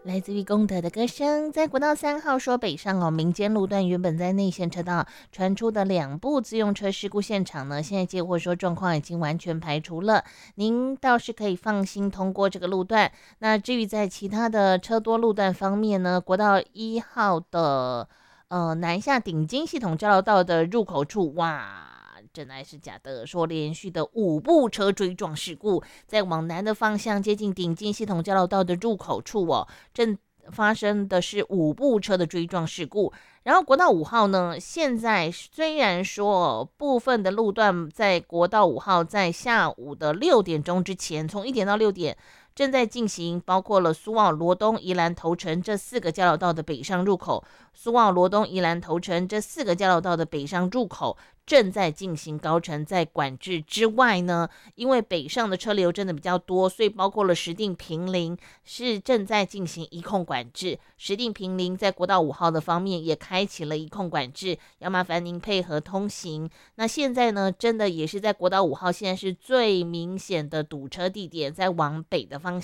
来自于功德的歌声，在国道3号说北上民间路段原本在内线车道传出的2部自用车事故现场呢，现在接获说状况已经完全排除了，您倒是可以放心通过这个路段。那至于在其他的车多路段方面呢，国道1号的南下顶金系统交流道的入口处，哇！真的还是假的？说连续的5部车追撞事故，在往南的方向接近顶金系统交流道的入口处正发生的是5部车的追撞事故。然后国道5号呢，现在虽然说部分的路段在国道5号在下午的6点钟之前，从1点到6点。正在进行，包括了苏澳、罗东、宜兰、头城这4个交流道的北上入口。苏澳、罗东、宜兰、头城这4个交流道的北上入口正在进行高层在管制之外呢，因为北上的车流真的比较多，所以包括了石碇、坪林是正在进行一控管制。石碇、坪林在国道5号的方面也开启了一控管制，要麻烦您配合通行。那现在呢，真的也是在国道5号，现在是最明显的堵车地点，在往北的方向。